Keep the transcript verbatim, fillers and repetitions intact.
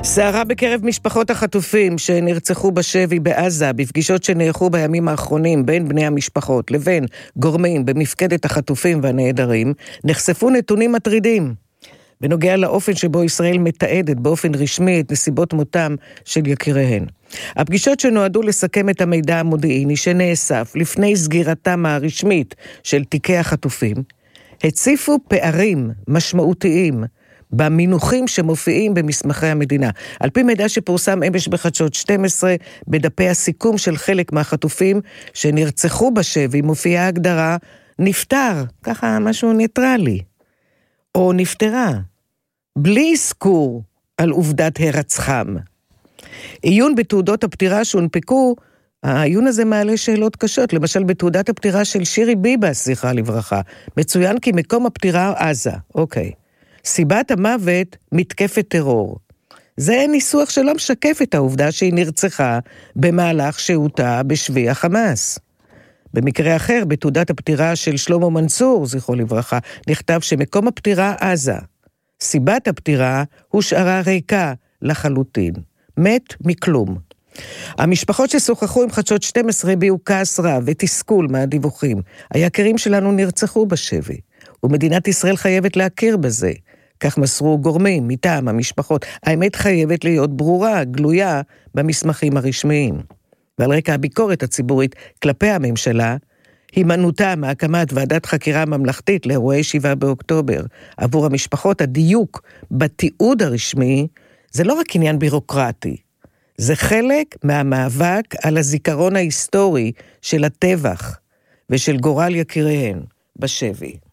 סערה בקרב משפחות החטופים שנרצחו בשבי בעזה בפגישות שנערכו בימים האחרונים בין בני המשפחות לבין גורמים במפקדת החטופים והנעדרים, נחשפו נתונים מטרידים בנוגע לאופן שבו ישראל מתעדת באופן רשמי את נסיבות מותם של יקיריהן. הפגישות שנועדו לסכם את המידע המודיעיני שנאסף לפני סגירתם הרשמית של תיקי החטופים, הציפו פערים משמעותיים במינוחים שמופיעים במסמכי המדינה. על פי מידע שפורסם אמש בחדשות שתים עשרה, בדפי הסיכום של חלק מהחטופים שנרצחו בשבי, מופיעה הגדרה נפטר, ככה משהו ניטרלי, או נפטרה, בלי אזכור על עובדת הרצחם. עיון בתעודות הפטירה שהונפקו, העיון הזה מעלה שאלות קשות. למשל בתעודת הפטירה של שירי ביבס, זכרה לברכה, מצוין כי מקום הפטירה עזה. אוקיי. סיבת המוות, מתקפת טרור. זה ניסוח שלא משקף את העובדה שהיא נרצחה במהלך שהותה בשבי החמאס. במקרה אחר, בתעודת הפטירה של שלמה מנצור, זכרו לברכה, נכתב שמקום הפטירה עזה. סיבת הפטירה הושארה ריקה לחלוטין. מת מכלום. המשפחות ששוחחו עם חדשות שתים עשרה הביעו כעס רב ותסכול מהדיווחים. היקירים שלנו נרצחו בשבי, ומדינת ישראל חייבת להכיר בזה. כך מסרו גורמים מטעם המשפחות. האמת חייבת להיות ברורה, גלויה, במסמכים הרשמיים. ועל רקע הביקורת הציבורית כלפי הממשלה, הימנעותה מהקמת ועדת חקירה ממלכתית לאירועי שבעה באוקטובר, עבור המשפחות הדיוק בתיעוד הרשמי, זה לא רק עניין בירוקרטי, זה חלק מהמאבק על הזיכרון ההיסטורי של הטבח ושל גורל יקיריהן בשבי.